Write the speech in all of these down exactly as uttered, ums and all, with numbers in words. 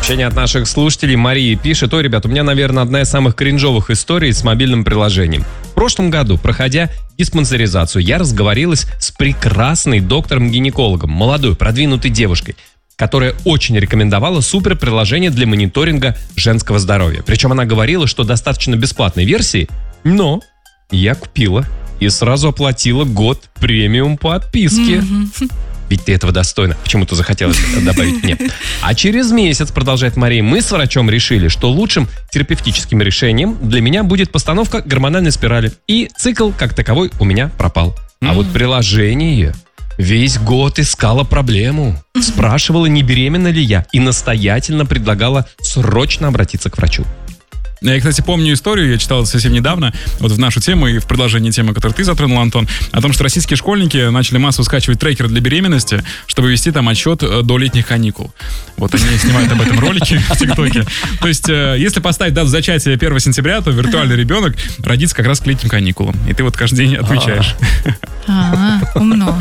Сообщение от наших слушателей. Мария пишет: ой, ребят, у меня, наверное, одна из самых кринжовых историй с мобильным приложением. В прошлом году, проходя диспансеризацию, я разговорилась с прекрасной доктором-гинекологом, молодой, продвинутой девушкой, которая очень рекомендовала суперприложение для мониторинга женского здоровья. Причем она говорила, что достаточно бесплатной версии, но я купила и сразу оплатила год премиум подписки. Mm-hmm. Ведь ты этого достойна. Почему-то захотелось добавить мне. А через месяц, продолжает Мария, мы с врачом решили, что лучшим терапевтическим решением для меня будет постановка гормональной спирали. И цикл, как таковой, у меня пропал. А mm-hmm. вот приложение весь год искало проблему. Спрашивала, не беременна ли я. И настоятельно предлагала срочно обратиться к врачу. Я, кстати, помню историю, я читал это совсем недавно, вот в нашу тему и в продолжении темы, которую ты затронул, Антон, о том, что российские школьники начали массово скачивать трекер для беременности, чтобы вести там отчет до летних каникул. Вот они снимают об этом ролики в ТикТоке. То есть, если поставить дату зачатия первого сентября, то виртуальный ребенок родится как раз к летним каникулам. И ты вот каждый день отвечаешь. А, умно.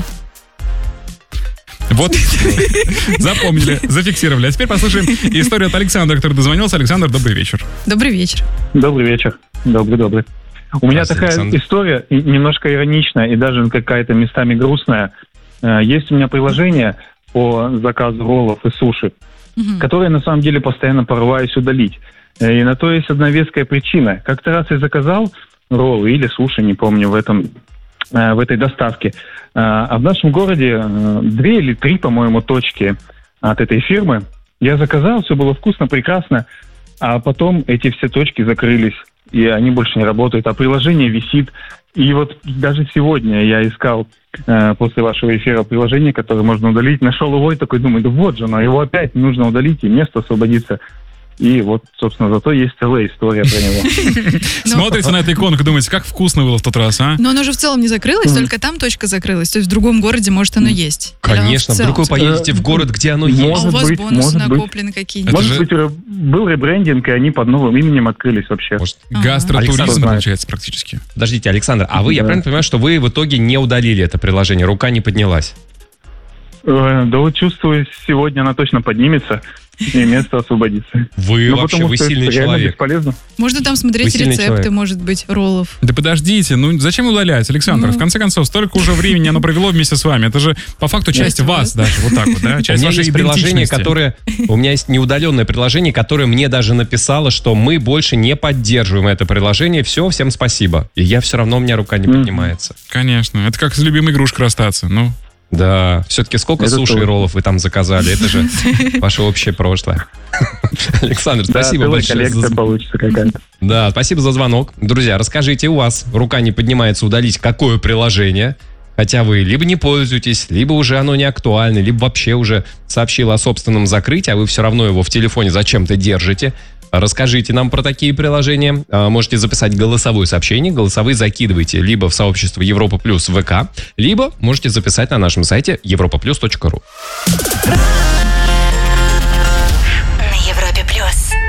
Вот, запомнили, зафиксировали. А теперь послушаем историю от Александра, который дозвонился. Александр, добрый вечер. Добрый вечер. Добрый вечер. Добрый-добрый. У меня такая Александр. история, немножко ироничная и даже какая-то местами грустная. Есть у меня приложение по заказу роллов и суши, угу. которое на самом деле постоянно порываюсь удалить. И на то есть одна веская причина. Как-то раз я заказал роллы или суши, не помню, в этом... в этой доставке. А в нашем городе две или три, по-моему, точки от этой фирмы. Я заказал, все было вкусно, прекрасно, а потом эти все точки закрылись, и они больше не работают, а приложение висит. И вот даже сегодня я искал после вашего эфира приложение, которое можно удалить, нашел его и такой думаю, да вот же, но его опять нужно удалить, и место освободится. И вот, собственно, зато есть целая история про него. Смотрите на эту иконку, думаете, как вкусно было в тот раз, а? Но оно же в целом не закрылось, только там точка закрылась. То есть в другом городе, может, оно есть. Конечно, вдруг вы поедете в город, где оно есть. А у вас бонусы накоплены какие-нибудь? Может быть, был ребрендинг, и они под новым именем открылись вообще. Гастротуризм получается практически. Подождите, Александр, а вы, я правильно понимаю, что вы в итоге не удалили это приложение, рука не поднялась? Да вот чувствую, сегодня она точно поднимется. И место освободится. Вы ну, вообще, вы сильный человек. Бесполезно. Можно там смотреть рецепты, человек. Может быть, роллов. Да подождите, ну зачем удалять, Александр? Ну. В конце концов, столько уже времени оно провело вместе с вами. Это же по факту часть Нет, вас даже, вот так вот, да? Часть у меня вашей есть приложение, которое... У меня есть неудаленное приложение, которое мне даже написало, что мы больше не поддерживаем это приложение. Все, всем спасибо. И я все равно, у меня рука не поднимается. Конечно. Это как с любимой игрушкой расстаться, ну... Да, все-таки сколько это суши и роллов вы там заказали? Это же ваше общее прошлое. Александр, спасибо большое. Коллекция получится какая-то. Да, спасибо за звонок. Друзья, расскажите, у вас рука не поднимается удалить какое приложение? Хотя вы либо не пользуетесь, либо уже оно не актуально, либо вообще уже сообщило о собственном закрытии, а вы все равно его в телефоне зачем-то держите. Расскажите нам про такие приложения. Можете записать голосовое сообщение. Голосовые закидывайте либо в сообщество Европа Плюс ВК, либо можете записать на нашем сайте европа плюс точка ру.